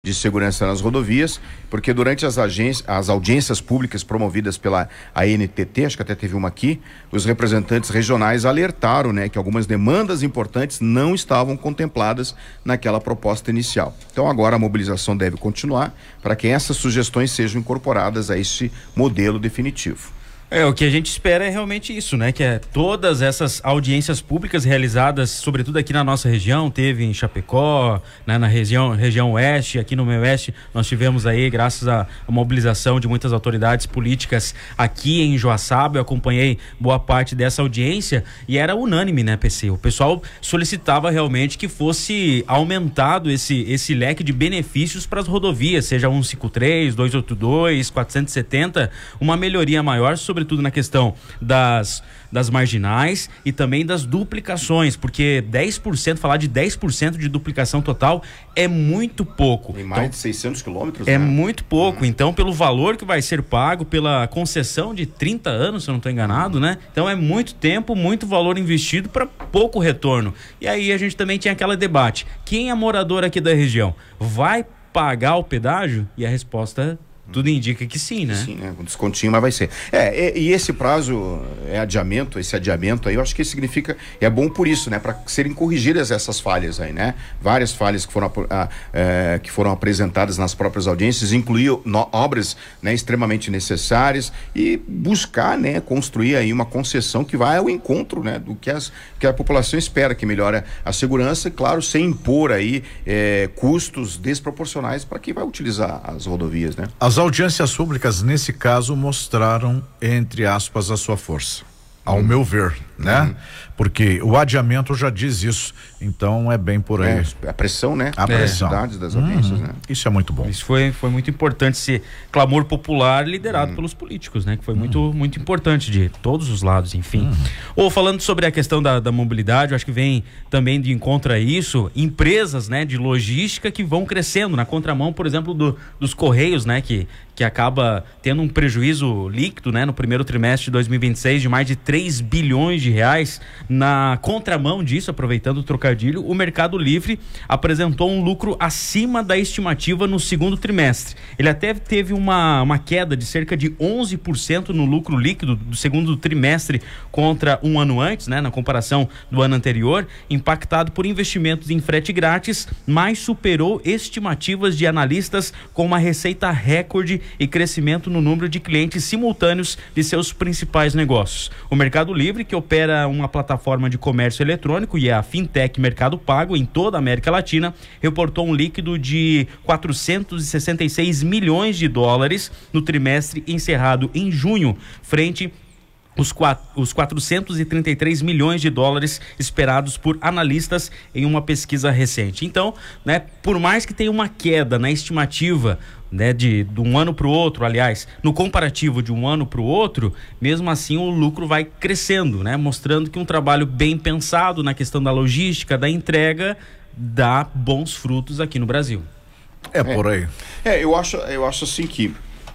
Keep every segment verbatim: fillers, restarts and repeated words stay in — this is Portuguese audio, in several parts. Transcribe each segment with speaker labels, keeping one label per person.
Speaker 1: de segurança nas rodovias, porque durante as, agências, as audiências públicas promovidas pela A N T T, acho que até teve uma aqui, os representantes regionais alertaram, né, que algumas demandas importantes não estavam contempladas naquela proposta inicial. Então agora a mobilização deve continuar para que essas sugestões sejam incorporadas a este modelo definitivo.
Speaker 2: É, o que a gente espera é realmente isso, né? Que é todas essas audiências públicas realizadas, sobretudo aqui na nossa região, teve em Chapecó, né, na região, região oeste, aqui no meio oeste, nós tivemos aí, graças à mobilização de muitas autoridades políticas aqui em Joaçaba, eu acompanhei boa parte dessa audiência e era unânime, né, P C? O pessoal solicitava realmente que fosse aumentado esse, esse leque de benefícios para as rodovias, seja cento e cinquenta e três, duzentos e oitenta e dois, quatrocentos e setenta, uma melhoria maior, sobre sobretudo na questão das, das marginais e também das duplicações, porque dez por cento, falar de dez por cento de duplicação total é muito pouco.
Speaker 1: Tem mais
Speaker 2: então,
Speaker 1: de seiscentos quilômetros,
Speaker 2: É
Speaker 1: né?
Speaker 2: muito pouco, então pelo valor que vai ser pago, pela concessão de trinta anos, se eu não estou enganado, né? Então é muito tempo, muito valor investido para pouco retorno. E aí a gente também tinha aquele debate, quem é morador aqui da região vai pagar o pedágio? E a resposta tudo indica que sim, né?
Speaker 1: Sim, né? Com descontinho, mas vai ser. É, e, e esse prazo é adiamento, esse adiamento aí, eu acho que significa, é bom por isso, né? Para serem corrigidas essas falhas aí, né? Várias falhas que foram, ah, é, que foram apresentadas nas próprias audiências, incluíam no, obras, né, extremamente necessárias e buscar, né, construir aí uma concessão que vai ao encontro, né, do que, as, que a população espera, que melhore a segurança e, claro, sem impor aí é, custos desproporcionais para quem vai utilizar as rodovias, né?
Speaker 3: As audiências públicas, nesse caso, mostraram, entre aspas, a sua força, ao hum. meu ver, né? Uhum. Porque o adiamento já diz isso, então é bem por aí.
Speaker 1: É, a pressão, né?
Speaker 3: A pressão.
Speaker 1: Das audiências,
Speaker 3: uhum.
Speaker 1: né?
Speaker 3: Isso é muito bom.
Speaker 2: Isso foi, foi muito importante, esse clamor popular liderado uhum. pelos políticos, né? Que foi uhum. muito, muito importante de todos os lados, enfim. Uhum. Ou falando sobre a questão da, da mobilidade, eu acho que vem também de encontro a isso, empresas, né, de logística que vão crescendo, na contramão, por exemplo, do, dos Correios, né? Que, que acaba tendo um prejuízo líquido, né? No primeiro trimestre de dois mil e vinte e seis de mais de três bilhões de reais. Na contramão disso, aproveitando o trocadilho, o Mercado Livre apresentou um lucro acima da estimativa no segundo trimestre. Ele até teve uma, uma queda de cerca de onze por cento no lucro líquido do segundo trimestre contra um ano antes, né, na comparação do ano anterior, impactado por investimentos em frete grátis, mas superou estimativas de analistas com uma receita recorde e crescimento no número de clientes simultâneos de seus principais negócios. O Mercado Livre, que opera uma plataforma de comércio eletrônico e é a Fintech Mercado Pago em toda a América Latina, reportou um líquido de quatrocentos e sessenta e seis milhões de dólares no trimestre encerrado em junho, frente Os, quatro, os quatrocentos e trinta e três milhões de dólares esperados por analistas em uma pesquisa recente. Então, né, por mais que tenha uma queda na estimativa, né, de, de um ano para o outro, aliás, no comparativo de um ano para o outro, mesmo assim o lucro vai crescendo, né, mostrando que um trabalho bem pensado na questão da logística, da entrega, dá bons frutos aqui no Brasil.
Speaker 3: É, é por aí.
Speaker 1: É, eu acho, eu acho assim que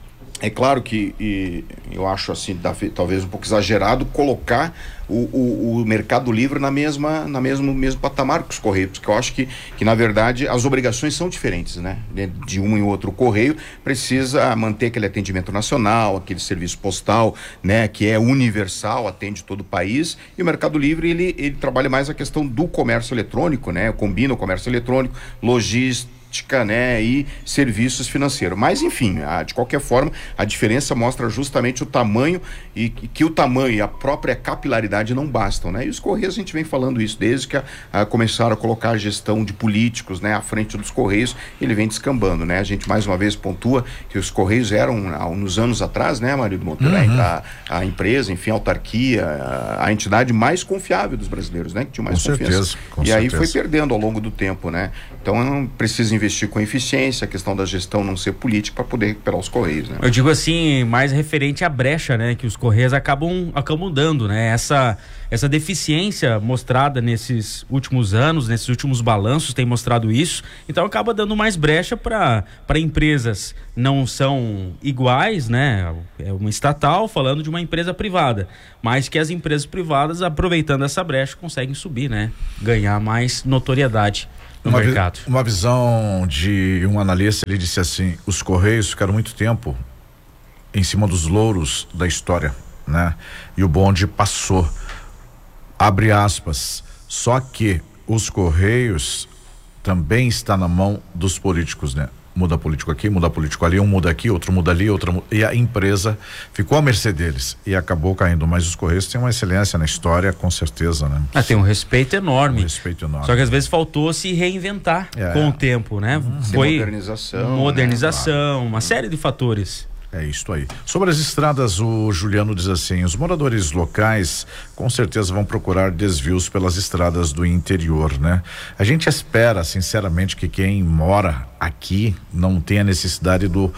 Speaker 1: é claro que e, eu acho assim, talvez um pouco exagerado colocar o, o, o Mercado Livre na mesma, na mesmo, mesmo patamar que os Correios, porque eu acho que, que na verdade as obrigações são diferentes, né? De um e outro, o Correio precisa manter aquele atendimento nacional, aquele serviço postal, né? Que é universal, atende todo o país, e o Mercado Livre ele, ele trabalha mais a questão do comércio eletrônico, né? Combina o comércio eletrônico, logística, né, e serviços financeiros. Mas, enfim, a, de qualquer forma, a diferença mostra justamente o tamanho e que, que o tamanho e a própria capilaridade não bastam, né? E os Correios, a gente vem falando isso desde que a, a começaram a colocar a gestão de políticos, né, à frente dos Correios, ele vem descambando, né? A gente mais uma vez pontua que os Correios eram, há uns anos atrás, né, Marido Monteiro, uhum. a, a empresa, enfim, a autarquia, a, a entidade mais confiável dos brasileiros, né? Que tinha mais
Speaker 3: com
Speaker 1: confiança.
Speaker 3: Certeza, com
Speaker 1: e
Speaker 3: certeza.
Speaker 1: aí foi perdendo ao longo do tempo, né? Então, não precisa investir com eficiência, a questão da gestão não ser política para poder recuperar os Correios, né?
Speaker 2: Eu digo assim, mais referente à brecha, né, que os Correios acabam, acabam dando, né? Essa, essa deficiência mostrada nesses últimos anos, nesses últimos balanços tem mostrado isso, então acaba dando mais brecha para para empresas não são iguais, né? É uma estatal falando de uma empresa privada, mas que as empresas privadas, aproveitando essa brecha, conseguem subir, né? Ganhar mais notoriedade. no
Speaker 3: uma
Speaker 2: mercado.
Speaker 3: Vi, uma visão de um analista, ele disse assim: os Correios ficaram muito tempo em cima dos louros da história, né? E o bonde passou, abre aspas, só que os Correios também está na mão dos políticos, né? Muda político aqui, muda político ali, um muda aqui, outro muda ali, outro muda, e a empresa ficou à mercê deles e acabou caindo, mas os Correios têm uma excelência na história, com certeza, né?
Speaker 2: Ah, tem um respeito enorme.
Speaker 3: Um respeito enorme.
Speaker 2: Só que às vezes faltou se reinventar é. com o tempo, né?
Speaker 1: Uhum.
Speaker 2: Foi
Speaker 1: modernização,
Speaker 2: modernização,
Speaker 1: né?
Speaker 2: Uma série de fatores.
Speaker 3: É isso aí. Sobre as estradas, o Juliano diz assim: os moradores locais com certeza vão procurar desvios pelas estradas do interior, né? A gente espera, sinceramente, que quem mora aqui não tenha necessidade do,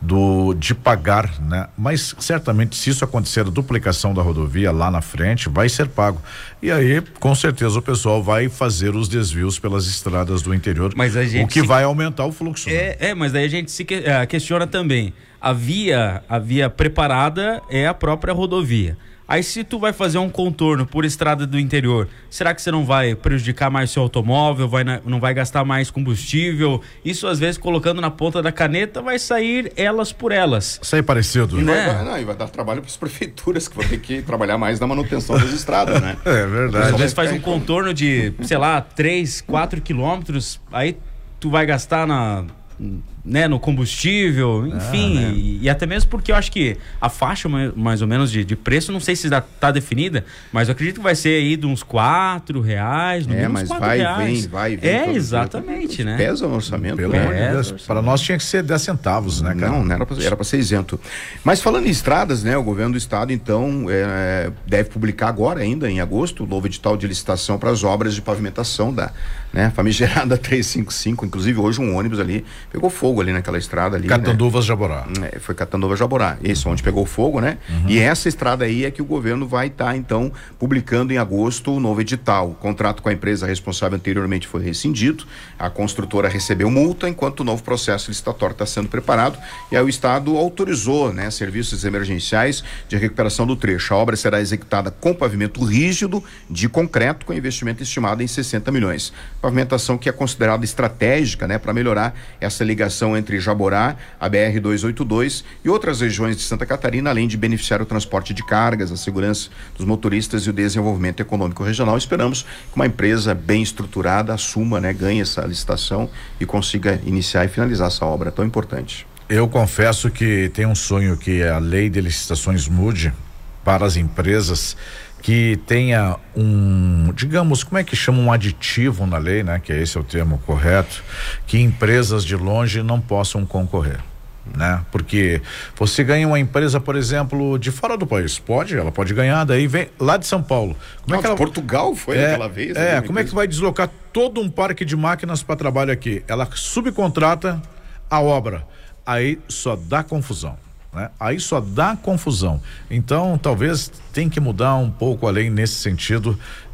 Speaker 3: do de pagar, né? Mas certamente, se isso acontecer, a duplicação da rodovia lá na frente vai ser pago. E aí, com certeza, o pessoal vai fazer os desvios pelas estradas do interior,
Speaker 2: mas a gente
Speaker 3: o que
Speaker 2: se...
Speaker 3: vai aumentar o fluxo.
Speaker 2: É,
Speaker 3: né?
Speaker 2: é, mas daí a gente se que, uh, questiona também. A via, a via preparada é a própria rodovia. Aí se tu vai fazer um contorno por estrada do interior, será que você não vai prejudicar mais seu automóvel, vai na, não vai gastar mais combustível? Isso às vezes colocando na ponta da caneta vai sair elas por elas.
Speaker 3: Sai parecido,
Speaker 1: e
Speaker 3: né?
Speaker 1: Vai, vai, não, e vai dar trabalho para as prefeituras que vão ter que trabalhar mais na manutenção das estradas, né?
Speaker 3: É verdade.
Speaker 2: Às vezes faz um contorno de, sei lá, três, quatro quilômetros, aí tu vai gastar na... né, no combustível, enfim, ah, né? e, e até mesmo porque eu acho que a faixa mais ou menos de, de preço, não sei se já tá definida, mas eu acredito que vai ser aí de uns quatro reais, no
Speaker 1: é,
Speaker 2: menos
Speaker 1: mas
Speaker 2: quatro
Speaker 1: vai,
Speaker 2: reais.
Speaker 1: vem, vai, vem.
Speaker 2: É, exatamente, dia. né?
Speaker 1: Pesa o orçamento.
Speaker 3: Pelo amor de Deus, para nós tinha que ser dez centavos, né, cara?
Speaker 1: Não, não era pra, era para ser isento. Mas falando em estradas, né, o governo do estado, então, é, deve publicar agora, ainda em agosto, o novo edital de licitação para as obras de pavimentação da, né, famigerada trezentos e cinquenta e cinco, inclusive hoje um ônibus ali pegou fogo ali naquela estrada ali,
Speaker 3: Catanduvas, né? Jaborá.
Speaker 1: É, foi Catanduvas Jaborá, esse onde pegou fogo, né? Uhum. E essa estrada aí é que o governo vai estar, tá, então, publicando em agosto o novo edital. O contrato com a empresa responsável anteriormente foi rescindido, a construtora recebeu multa, enquanto o novo processo licitatório está sendo preparado, e aí o estado autorizou, né, serviços emergenciais de recuperação do trecho. A obra será executada com pavimento rígido de concreto, com investimento estimado em sessenta milhões. Pavimentação que é considerada estratégica, né, para melhorar essa ligação entre Jaborá, a B R duzentos e oitenta e dois e outras regiões de Santa Catarina, além de beneficiar o transporte de cargas, a segurança dos motoristas e o desenvolvimento econômico regional. Esperamos que uma empresa bem estruturada assuma, né, ganhe essa licitação e consiga iniciar e finalizar essa obra tão importante.
Speaker 3: Eu confesso que tem um sonho que a lei de licitações mude para as empresas, que tenha um, digamos, como é que chama, um aditivo na lei, né? Que esse é o termo correto, que empresas de longe não possam concorrer, né? Porque você ganha uma empresa, por exemplo, de fora do país, pode, ela pode ganhar, daí vem lá de São Paulo. Como
Speaker 1: não,
Speaker 3: é que ela...
Speaker 1: Portugal foi
Speaker 3: é,
Speaker 1: aquela vez?
Speaker 3: É,
Speaker 1: né,
Speaker 3: como é que vai deslocar todo um parque de máquinas para trabalho aqui? Ela subcontrata a obra, aí só dá confusão. Né? Aí só dá confusão. Então talvez tem que mudar um pouco a lei nesse sentido,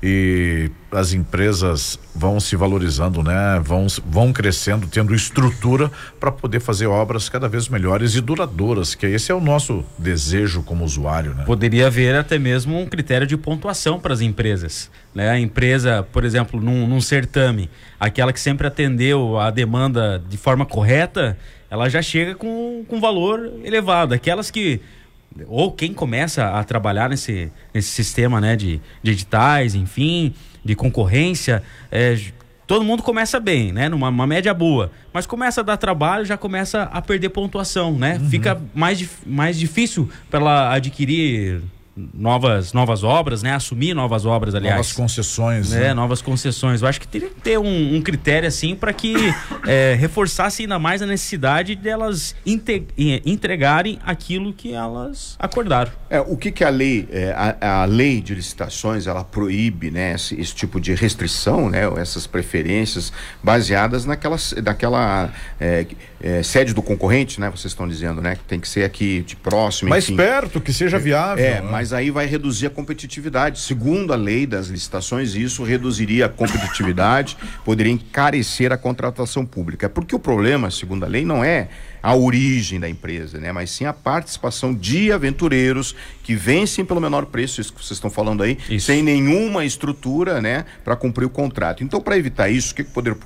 Speaker 3: e as empresas vão se valorizando, né? Vão, vão crescendo, tendo estrutura para poder fazer obras cada vez melhores e duradouras, que esse é o nosso desejo como usuário, né?
Speaker 2: Poderia haver até mesmo um critério de pontuação para as empresas, né? A empresa, por exemplo, num, num certame, aquela que sempre atendeu a demanda de forma correta, ela já chega com, com valor elevado. Aquelas que, ou quem começa a trabalhar nesse, nesse sistema, né, de, de editais, enfim, de concorrência, é, todo mundo começa bem, né, numa uma média boa, mas começa a dar trabalho, já começa a perder pontuação, né? Uhum. Fica mais, mais difícil para ela adquirir novas novas obras, né? Assumir novas obras, aliás.
Speaker 3: Novas concessões,
Speaker 2: né?
Speaker 3: né?
Speaker 2: Novas concessões. Eu acho que teria que ter um, um critério assim para que é, reforçasse ainda mais a necessidade delas inte- entregarem aquilo que elas acordaram.
Speaker 1: É, o que que a lei, é, a, a lei de licitações, ela proíbe, né? Esse, esse tipo de restrição, né? Essas preferências baseadas naquela, naquela é, é, sede do concorrente, né? Vocês estão dizendo, né? Que tem que ser aqui de próximo,
Speaker 3: mais
Speaker 1: enfim.
Speaker 3: perto, que seja viável.
Speaker 1: É,
Speaker 3: né?
Speaker 1: mas aí vai reduzir a competitividade. Segundo a lei das licitações, isso reduziria a competitividade, poderia encarecer a contratação pública. Porque o problema, segundo a lei, não é a origem da empresa, né? Mas sim a participação de aventureiros que vencem pelo menor preço, isso que vocês estão falando aí,
Speaker 2: isso.
Speaker 1: sem nenhuma estrutura, né, para cumprir o contrato. Então, para evitar isso, o que o poder público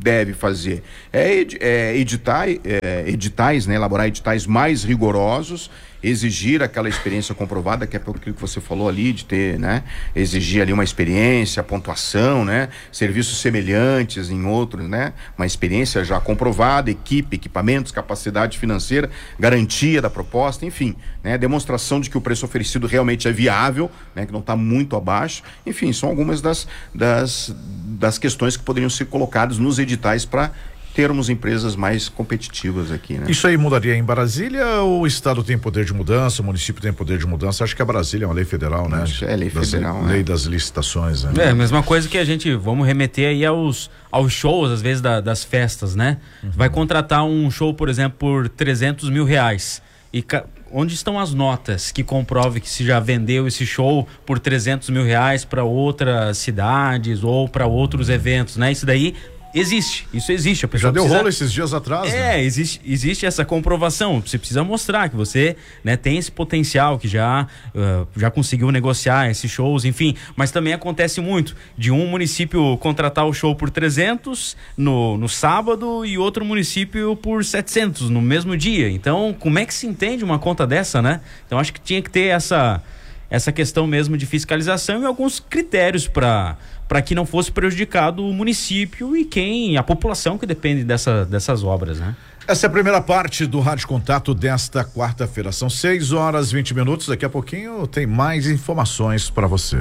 Speaker 1: deve fazer? É, ed, é editar, é, editais, né? Elaborar editais mais rigorosos, exigir aquela experiência comprovada, que é aquilo que você falou ali, de ter, né? Exigir ali uma experiência, pontuação, né? Serviços semelhantes em outros, né? Uma experiência já comprovada, equipe, equipamentos, capacidade financeira, garantia da proposta, enfim, né? Demonstração de que o preço oferecido realmente é viável, né? Que não está muito abaixo. Enfim, são algumas das, das, das questões que poderiam ser colocadas nos editais para termos empresas mais competitivas aqui, né?
Speaker 3: Isso aí mudaria em Brasília ou o estado tem poder de mudança, o município tem poder de mudança? Acho que a Brasília é uma lei federal, né?
Speaker 1: Acho que é lei federal,
Speaker 3: das,
Speaker 1: né?
Speaker 3: Lei das licitações, né?
Speaker 2: É, a mesma coisa que a gente, vamos remeter aí aos, aos shows, às vezes, da, das festas, né? Uhum. Vai contratar um show, por exemplo, por trezentos mil reais. E ca... onde estão as notas que comprovem que se já vendeu esse show por trezentos mil reais para outras cidades ou para outros eventos, né? Isso daí existe, isso existe. A pessoa
Speaker 3: já deu
Speaker 2: precisa...
Speaker 3: rolo esses dias atrás,
Speaker 2: É,
Speaker 3: né?
Speaker 2: existe, existe essa comprovação. Você precisa mostrar que você, né, tem esse potencial, que já, uh, já conseguiu negociar esses shows, enfim. Mas também acontece muito de um município contratar o show por trezentos no, no sábado e outro município por setecentos no mesmo dia. Então, como é que se entende uma conta dessa, né? Então, acho que tinha que ter essa, essa questão mesmo de fiscalização e alguns critérios para para que não fosse prejudicado o município e quem, a população que depende dessa, dessas obras, né?
Speaker 3: Essa é a primeira parte do Rádio Contato desta quarta-feira. São seis horas e vinte minutos. Daqui a pouquinho tem mais informações para você.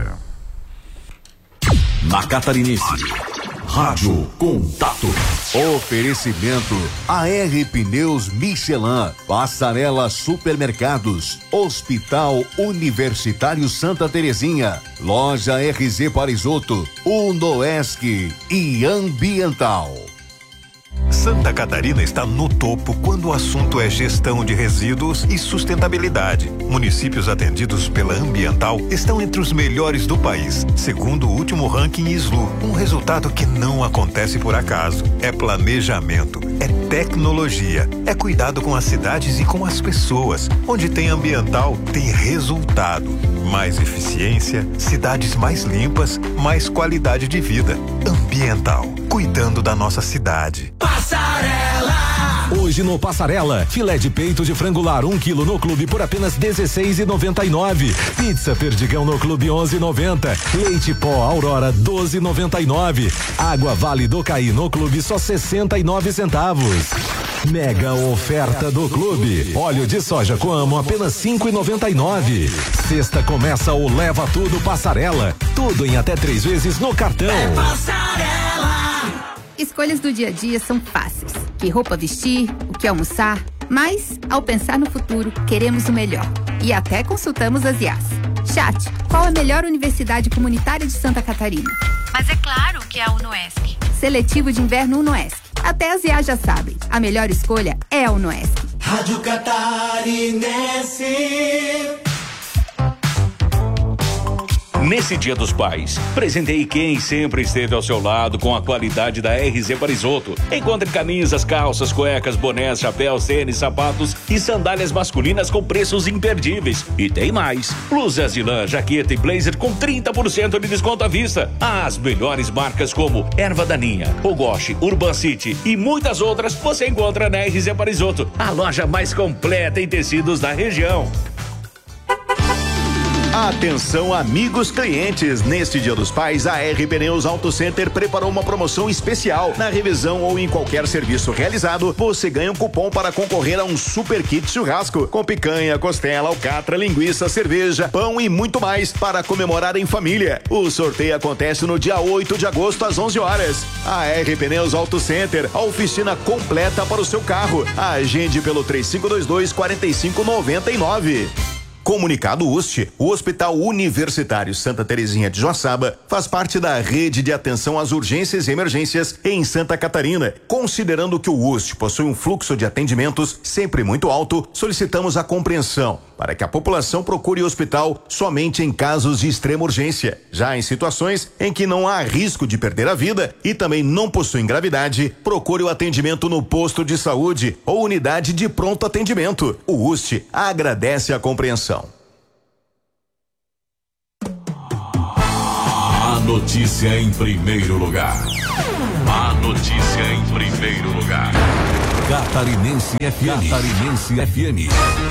Speaker 4: Na Catarinense, Rádio Contato. Oferecimento A R Pneus Michelin, Passarela Supermercados, Hospital Universitário Santa Terezinha, Loja R Z Parisoto, Unoesc e Ambiental. Santa Catarina está no topo quando o assunto é gestão de resíduos e sustentabilidade. Municípios atendidos pela Ambiental estão entre os melhores do país, segundo o último ranking I S L U. Um resultado que não acontece por acaso. É planejamento, é tecnologia, é cuidado com as cidades e com as pessoas. Onde tem Ambiental, tem resultado. Mais eficiência, cidades mais limpas, mais qualidade de vida. Ambiental, cuidando da nossa cidade.
Speaker 5: Passarela! Hoje no Passarela, filé de peito de frango lar um quilo no clube por apenas dezesseis e noventa e nove. Pizza perdigão no clube onze e noventa. Leite pó Aurora doze e noventa e nove. Água Vale do Caí no clube só sessenta e nove centavos. Mega oferta do clube. Óleo de soja Coamo apenas cinco e noventa e nove. Sexta começa o Leva Tudo Passarela. Tudo em até três vezes no cartão. É Passarela!
Speaker 6: Escolhas do dia a dia são fáceis. Que roupa vestir, o que almoçar, mas, ao pensar no futuro, queremos o melhor. E até consultamos as I A S. Chat, qual a melhor universidade comunitária de Santa Catarina?
Speaker 7: Mas é claro que é a Unoesc.
Speaker 6: Seletivo de inverno Unoesc. Até as I A S já sabem. A melhor escolha é a Unoesc.
Speaker 5: Rádio Catarinense.
Speaker 8: Nesse Dia dos Pais, presenteie quem sempre esteve ao seu lado com a qualidade da R Z Parisoto. Encontre camisas, calças, cuecas, bonés, chapéus, tênis, sapatos e sandálias masculinas com preços imperdíveis. E tem mais: blusas de lã, jaqueta e blazer com trinta por cento de desconto à vista. As melhores marcas como Erva Daninha, Ogoshi, Urban City e muitas outras você encontra na R Z Parisoto, a loja mais completa em tecidos da região.
Speaker 9: Atenção, amigos clientes, neste Dia dos Pais, a R Pneus Auto Center preparou uma promoção especial. Na revisão ou em qualquer serviço realizado, você ganha um cupom para concorrer a um super kit churrasco com picanha, costela, alcatra, linguiça, cerveja, pão e muito mais para comemorar em família. O sorteio acontece no dia oito de agosto às onze horas. A R Pneus Auto Center, a oficina completa para o seu carro. Agende pelo três cinco dois dois, quatro cinco nove nove. Comunicado U S T, o Hospital Universitário Santa Terezinha de Joaçaba faz parte da rede de atenção às urgências e emergências em Santa Catarina. Considerando que o U S T possui um fluxo de atendimentos sempre muito alto, solicitamos a compreensão para que a população procure o hospital somente em casos de extrema urgência. Já em situações em que não há risco de perder a vida e também não possui gravidade, procure o atendimento no posto de saúde ou unidade de pronto atendimento. O U S T agradece a compreensão.
Speaker 4: A notícia em primeiro lugar.
Speaker 8: A notícia em primeiro lugar.
Speaker 5: Catarinense F M. Catarinense F M.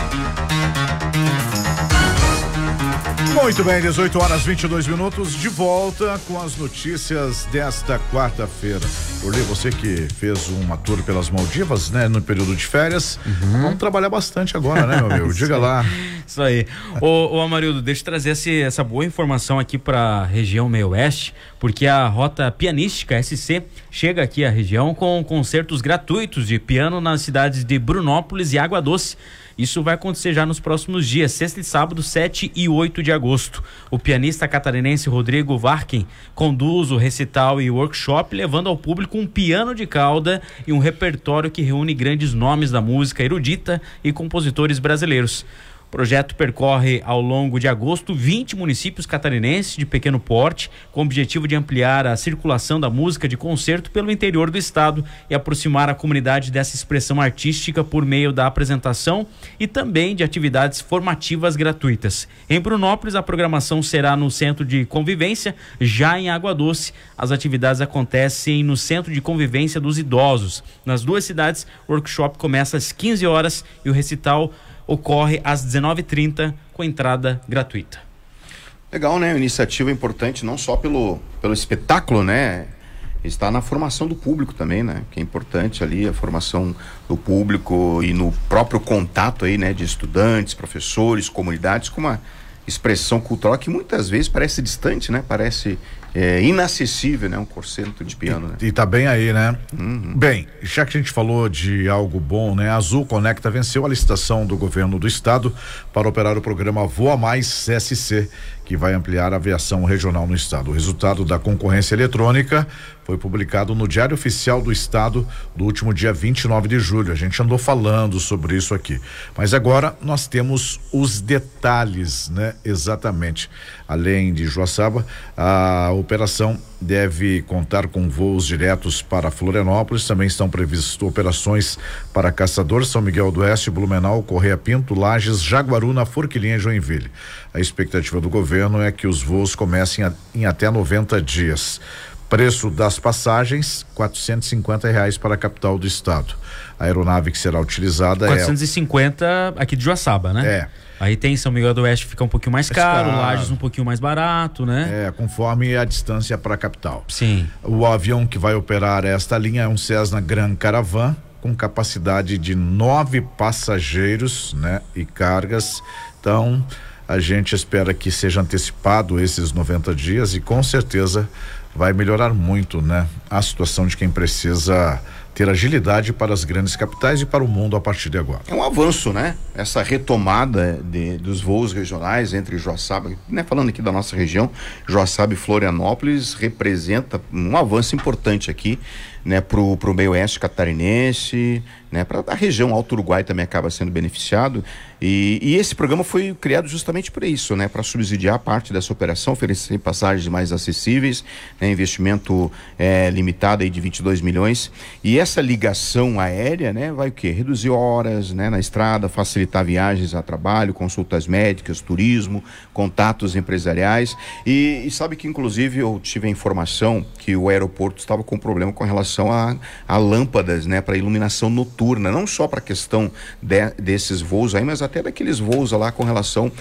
Speaker 3: Muito bem, dezoito horas e vinte e dois minutos, de volta com as notícias desta quarta-feira. Orlê, você que fez uma tour pelas Maldivas, né, no período de férias, uhum. Vamos trabalhar bastante agora, né, meu amigo? Diga lá.
Speaker 2: Isso aí. Ô, ô Amarildo, deixa eu trazer esse, essa boa informação aqui para a região meio-oeste, porque a Rota Pianística S C chega aqui à região com concertos gratuitos de piano nas cidades de Brunópolis e Água Doce. Isso vai acontecer já nos próximos dias, sexta e sábado, sete e oito de agosto. O pianista catarinense Rodrigo Varken conduz o recital e workshop, levando ao público um piano de cauda e um repertório que reúne grandes nomes da música erudita e compositores brasileiros. O projeto percorre ao longo de agosto vinte municípios catarinenses de pequeno porte, com o objetivo de ampliar a circulação da música de concerto pelo interior do estado e aproximar a comunidade dessa expressão artística por meio da apresentação e também de atividades formativas gratuitas. Em Brunópolis, a programação será no Centro de Convivência. Já em Água Doce, as atividades acontecem no Centro de Convivência dos Idosos. Nas duas cidades, o workshop começa às quinze horas e o recital ocorre às dezenove e trinta com entrada gratuita.
Speaker 1: Legal, né? Uma iniciativa importante não só pelo, pelo espetáculo, né? Está na formação do público também, né? Que é importante ali a formação do público e no próprio contato aí, né? De estudantes, professores, comunidades com uma expressão cultural que muitas vezes parece distante, né? Parece é, inacessível, né? Um concerto de piano, né?
Speaker 3: E, e tá bem aí, né?
Speaker 1: Uhum.
Speaker 3: Bem, já que a gente falou de algo bom, né? A Azul Conecta venceu a licitação do governo do estado para operar o programa Voa Mais S C, que vai ampliar a aviação regional no estado. O resultado da concorrência eletrônica foi publicado no Diário Oficial do Estado do último dia vinte e nove de julho. A gente andou falando sobre isso aqui. Mas agora nós temos os detalhes, né? Exatamente. Além de Joaçaba, a operação deve contar com voos diretos para Florianópolis. Também estão previstas operações para Caçador, São Miguel do Oeste, Blumenau, Correia Pinto, Lages, Jaguaruna, Forquilinha e Joinville. A expectativa do governo é que os voos comecem a, em até noventa dias. Preço das passagens, quatrocentos e cinquenta reais para a capital do estado. A aeronave que será utilizada
Speaker 2: quatrocentos e cinquenta é aqui de Joaçaba, né?
Speaker 3: É.
Speaker 2: Aí tem São Miguel do Oeste, fica um pouquinho mais caro, caro, Lages um pouquinho mais barato, né?
Speaker 3: É, conforme a distância para a capital.
Speaker 2: Sim.
Speaker 3: O avião que vai operar esta linha é um Cessna Grand Caravan, com capacidade de nove passageiros, né? E cargas. Então, a gente espera que seja antecipado esses noventa dias e com certeza vai melhorar muito, né? A situação de quem precisa ter agilidade para as grandes capitais e para o mundo a partir de agora.
Speaker 1: É um avanço, né? Essa retomada de, dos voos regionais entre Joaçaba, né? Falando aqui da nossa região, Joaçaba e Florianópolis representa um avanço importante aqui, né? Pro, pro meio oeste catarinense, né? Para a região Alto Uruguai também acaba sendo beneficiado e, e esse programa foi criado justamente para isso, né? Para subsidiar parte dessa operação, oferecer passagens mais acessíveis, né? Investimento é, limitado aí de vinte e dois milhões e essa ligação aérea, né? Vai o quê? Reduzir horas, né? Na estrada, facilitar viagens a trabalho, consultas médicas, turismo, contatos empresariais e, e sabe que inclusive eu tive a informação que o aeroporto estava com problema com relação a, a lâmpadas, né? Para iluminação noturna, não só para a questão de, desses voos aí, mas até daqueles voos lá com relação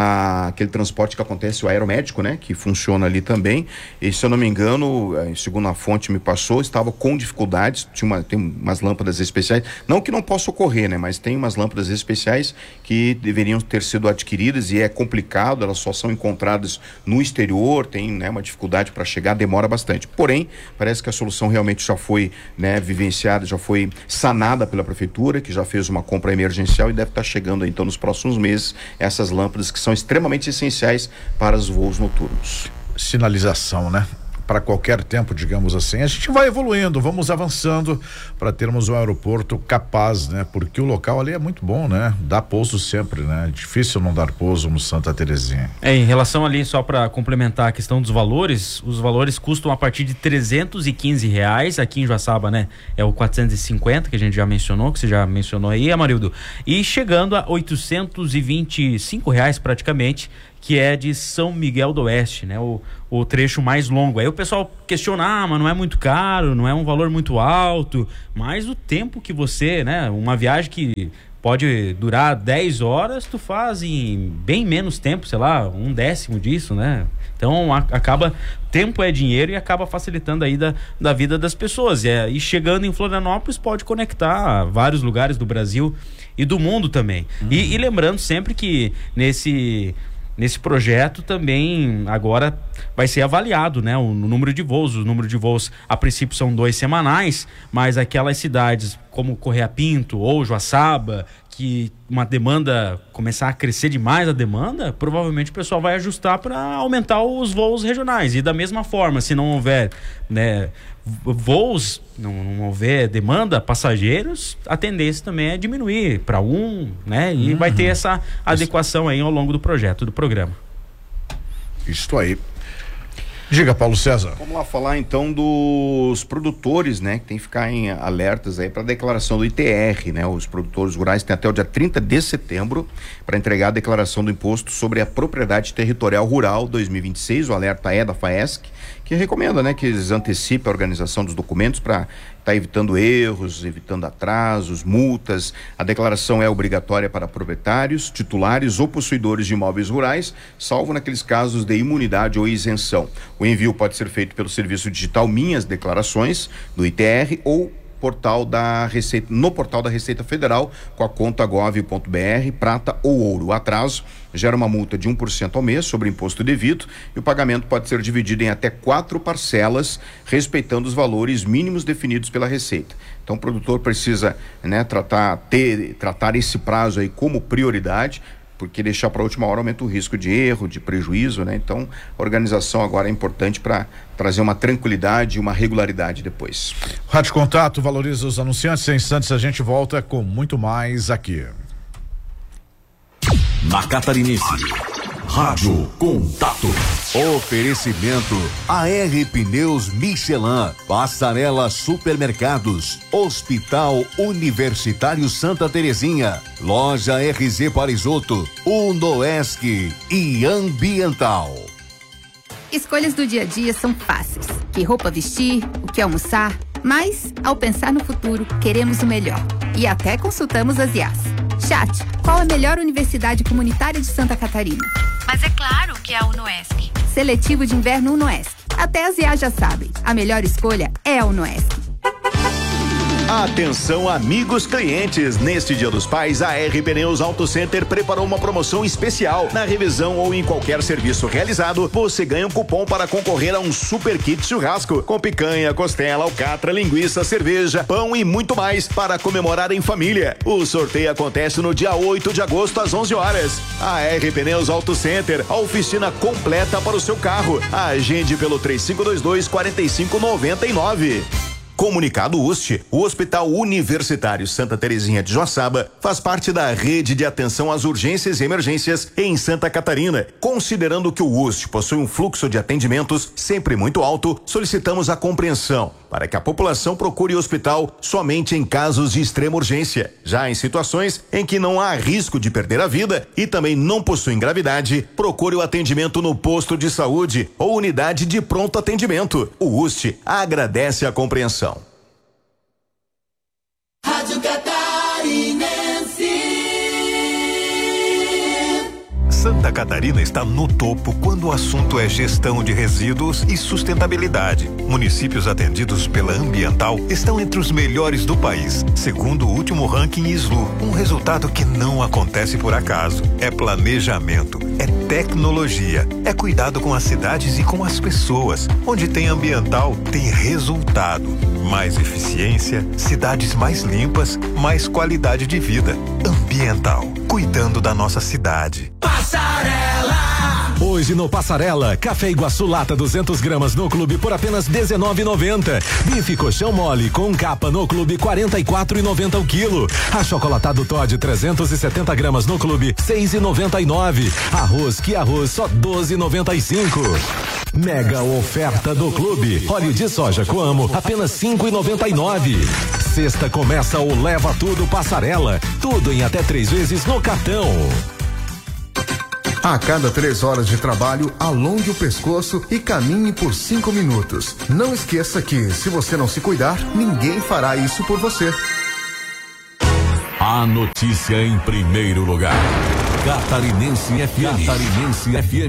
Speaker 1: a aquele transporte que acontece, o aeromédico, né? Que funciona ali também e se eu não me engano, segundo a fonte me passou, estava com dificuldades, tinha uma, tem umas lâmpadas especiais, não que não possa ocorrer, né? Mas tem umas lâmpadas especiais que deveriam ter sido adquiridas e é complicado, elas só são encontradas no exterior, tem, né, uma dificuldade para chegar, demora bastante. Porém, parece que a solução realmente já foi, né, vivenciada, já foi sanada pela prefeitura, que já fez uma compra emergencial e deve estar chegando aí, então nos próximos meses essas lâmpadas que são extremamente essenciais para os voos noturnos.
Speaker 3: Sinalização, né? Para qualquer tempo, digamos assim, a gente vai evoluindo, vamos avançando para termos um aeroporto capaz, né? Porque o local ali é muito bom, né? Dá pouso sempre, né? Difícil não dar pouso no Santa Terezinha.
Speaker 2: É, em relação ali, só para complementar a questão dos valores, os valores custam a partir de trezentos e quinze reais, aqui em Joaçaba, né? É o quatrocentos e cinquenta que a gente já mencionou, que você já mencionou aí, Amarildo, e chegando a oitocentos e vinte e cinco reais praticamente, que é de São Miguel do Oeste, né? O, o trecho mais longo. Aí o pessoal questiona, ah, mas não é muito caro, não é um valor muito alto, mas o tempo que você, né? Uma viagem que pode durar dez horas, tu faz em bem menos tempo, sei lá, um décimo disso, né? Então a, acaba, tempo é dinheiro e acaba facilitando aí da, da vida das pessoas. E, é, e chegando em Florianópolis pode conectar vários lugares do Brasil e do mundo também. Uhum. E, e lembrando sempre que nesse... Nesse projeto também agora vai ser avaliado, né, o, o número de voos. O número de voos a princípio são dois semanais, mas aquelas cidades como Correia Pinto ou Joaçaba, que uma demanda começar a crescer demais a demanda, provavelmente o pessoal vai ajustar para aumentar os voos regionais. E da mesma forma, se não houver, né, voos, não, não houver demanda, passageiros, a tendência também é diminuir para um, né? E uhum. vai ter essa adequação aí ao longo do projeto, do programa.
Speaker 3: Isto aí. Diga, Paulo César.
Speaker 1: Vamos lá falar então dos produtores, né? Que tem que ficar em alertas aí para a declaração do I T R, né? Os produtores rurais têm até o dia trinta de setembro para entregar a declaração do Imposto sobre a Propriedade Territorial Rural dois mil e vinte e seis. O alerta é da FAESC, que recomenda, né, que eles antecipem a organização dos documentos para estar tá evitando erros, evitando atrasos, multas. A declaração é obrigatória para proprietários, titulares ou possuidores de imóveis rurais, salvo naqueles casos de imunidade ou isenção. O envio pode ser feito pelo serviço digital Minhas Declarações, do I T R, ou portal da Receita, no portal da Receita Federal, com a conta gov ponto br, prata ou ouro. O atraso gera uma multa de um por cento ao mês sobre o imposto devido e o pagamento pode ser dividido em até quatro parcelas, respeitando os valores mínimos definidos pela Receita. Então o produtor precisa, né, tratar, ter, tratar esse prazo aí como prioridade, porque deixar para a última hora aumenta o risco de erro, de prejuízo, né? Então a organização agora é importante para trazer uma tranquilidade e uma regularidade depois.
Speaker 3: Rádio Contato valoriza os anunciantes. Em instantes a gente volta com muito mais aqui.
Speaker 4: Na Catarinense, Rádio Contato. Oferecimento A R Pneus Michelin, Passarela Supermercados, Hospital Universitário Santa Terezinha, Loja R Z Parisoto, Unoesc e Ambiental.
Speaker 6: Escolhas do dia a dia são fáceis. Que roupa vestir, o que almoçar, mas ao pensar no futuro, queremos o melhor. E até consultamos as I A S. Chat, qual a melhor universidade comunitária de Santa Catarina?
Speaker 7: Mas é claro que é a Unoesc.
Speaker 6: Seletivo de inverno Unoesc. Até as I A já sabem. A melhor escolha é a Unoesc.
Speaker 9: Atenção, amigos clientes, neste Dia dos Pais, a R Pneus Auto Center preparou uma promoção especial. Na revisão ou em qualquer serviço realizado, você ganha um cupom para concorrer a um super kit churrasco com picanha, costela, alcatra, linguiça, cerveja, pão e muito mais para comemorar em família. O sorteio acontece no dia oito de agosto às onze horas. A R Pneus Auto Center, a oficina completa para o seu carro. Agende pelo três cinco dois dois, quatro cinco nove nove. Comunicado U S T, o Hospital Universitário Santa Terezinha de Joaçaba faz parte da rede de atenção às urgências e emergências em Santa Catarina. Considerando que o U S T possui um fluxo de atendimentos sempre muito alto, solicitamos a compreensão para que a população procure o hospital somente em casos de extrema urgência. Já em situações em que não há risco de perder a vida e também não possuem gravidade, procure o atendimento no posto de saúde ou unidade de pronto atendimento. O U S T agradece a compreensão.
Speaker 10: Rádio Catarinense.
Speaker 5: Santa Catarina está no topo quando o assunto é gestão de resíduos e sustentabilidade. Municípios atendidos pela Ambiental estão entre os melhores do país, segundo o último ranking S L U. Um resultado que não acontece por acaso. É planejamento, é tecnologia, é cuidado com as cidades e com as pessoas. Onde tem Ambiental, tem resultado. Mais eficiência, cidades mais limpas, mais qualidade de vida. Ambiental, cuidando da nossa cidade.
Speaker 10: Passarela!
Speaker 5: Hoje no Passarela, café Iguaçu lata duzentas gramas no clube por apenas dezenove e noventa. Bife colchão mole com capa no clube quarenta e quatro e noventa o quilo. Achocolatado Toddy trezentas e setenta gramas no clube seis e noventa e nove. Arroz que arroz só doze e noventa e cinco. Mega oferta do clube. Óleo de soja Coamo apenas cinco e noventa e nove. Sexta começa o Leva Tudo Passarela. Tudo em até três vezes no cartão.
Speaker 11: A cada três horas de trabalho, alongue o pescoço e caminhe por cinco minutos. Não esqueça que, se você não se cuidar, ninguém fará isso por você.
Speaker 5: A notícia em primeiro lugar. Catarinense F M. Catarinense F M.